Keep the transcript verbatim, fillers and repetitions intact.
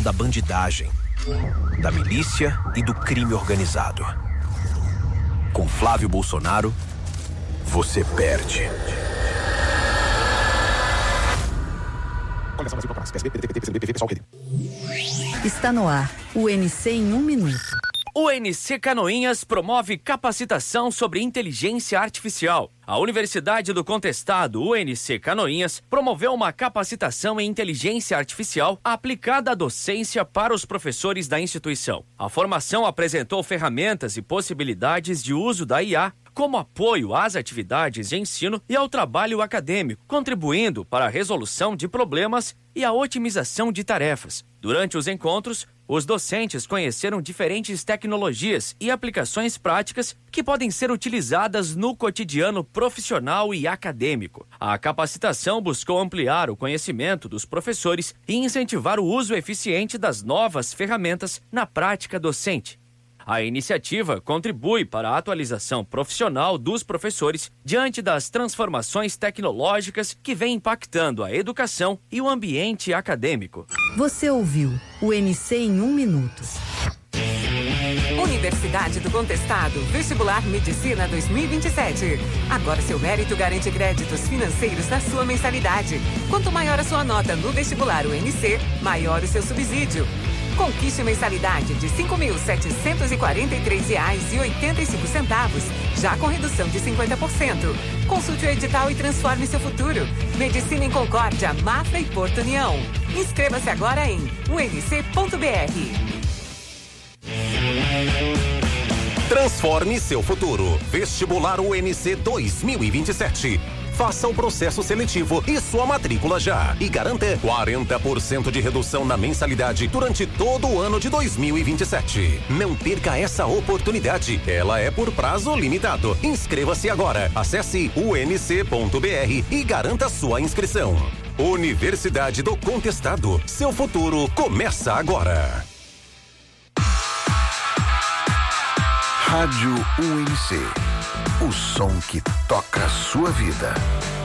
da bandidagem, da milícia e do crime organizado. Com Flávio Bolsonaro, você perde. Está no ar o N C em um minuto. O N C Canoinhas promove capacitação sobre inteligência artificial. A Universidade do Contestado, U N C Canoinhas, promoveu uma capacitação em inteligência artificial aplicada à docência para os professores da instituição. A formação apresentou ferramentas e possibilidades de uso da I A como apoio às atividades de ensino e ao trabalho acadêmico, contribuindo para a resolução de problemas e a otimização de tarefas. Durante os encontros, os docentes conheceram diferentes tecnologias e aplicações práticas que podem ser utilizadas no cotidiano profissional e acadêmico. A capacitação buscou ampliar o conhecimento dos professores e incentivar o uso eficiente das novas ferramentas na prática docente. A iniciativa contribui para a atualização profissional dos professores diante das transformações tecnológicas que vêm impactando a educação e o ambiente acadêmico. Você ouviu o N C em um minuto. Universidade do Contestado, Vestibular Medicina dois mil e vinte e sete. Agora seu mérito garante créditos financeiros da sua mensalidade. Quanto maior a sua nota no vestibular U N C, maior o seu subsídio. Conquiste mensalidade de cinco mil setecentos e quarenta e três reais e oitenta e cinco centavos, já com redução de cinquenta por cento. Consulte o edital e transforme seu futuro. Medicina em Concórdia, Mafra e Porto União. Inscreva-se agora em u n c ponto b r. Transforme seu futuro. Vestibular U N C dois mil e vinte e sete. Faça o processo seletivo e sua matrícula já. E garanta quarenta por cento de redução na mensalidade durante todo o ano de dois mil e vinte e sete. Não perca essa oportunidade. Ela é por prazo limitado. Inscreva-se agora. Acesse u n c ponto b r e garanta sua inscrição. Universidade do Contestado. Seu futuro começa agora. Rádio U N C. O som que toca a sua vida.